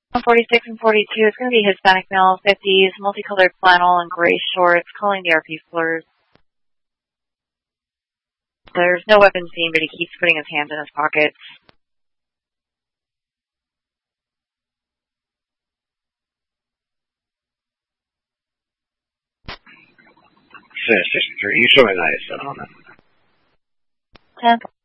46 and 42, it's going to be Hispanic male, 50s, multicolored flannel and gray shorts, calling the RP slurs. There's no weapon seen, but he keeps putting his hands in his pockets. Station 3, you show me nice on that. 10.